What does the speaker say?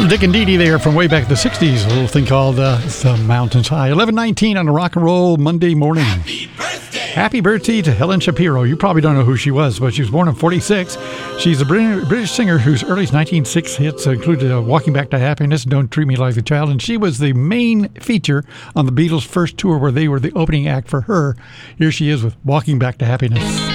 Dick and Dee Dee there from way back in the 60s. A little thing called The Mountains High. 11:19 on a rock and roll Monday morning. Happy birthday to Helen Shapiro. You probably don't know who she was, but she was born in 46. She's a British singer whose early 1960s hits included Walking Back to Happiness, Don't Treat Me Like a Child, and she was the main feature on the Beatles' first tour where they were the opening act for her. Here she is with Walking Back to Happiness.